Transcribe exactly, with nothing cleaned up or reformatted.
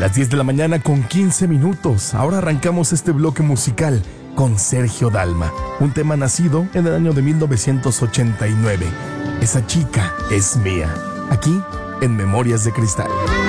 las diez de la mañana con quince minutos. Ahora arrancamos este bloque musical con Sergio Dalma, un tema nacido en el año de mil novecientos ochenta y nueve. Esa chica es mía, aquí en Memorias de Cristal.